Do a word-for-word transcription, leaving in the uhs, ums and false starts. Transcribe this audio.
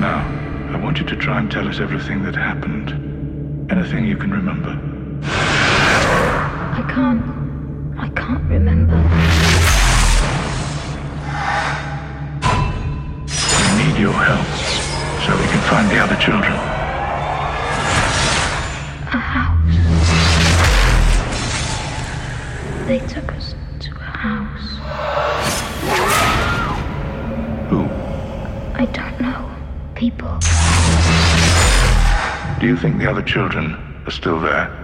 Now, I want you to try and tell us everything that happened. Anything you can remember. I can't. I can't remember. We need your help so we can find the other children. A house. They took us to a house. Who? I don't know. People. Do you think the other children are still there?